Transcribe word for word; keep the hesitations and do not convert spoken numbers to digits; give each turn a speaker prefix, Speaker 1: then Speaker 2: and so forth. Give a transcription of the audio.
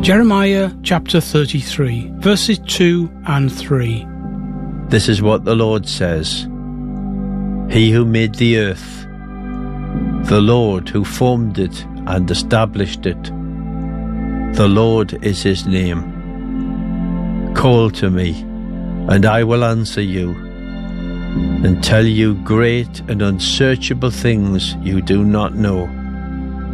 Speaker 1: Jeremiah chapter thirty-three, verses two and three.
Speaker 2: This is what the Lord says. He who made the earth, the Lord who formed it and established it, the Lord is his name. Call to me, and I will answer you, and tell you great and unsearchable things you do not know.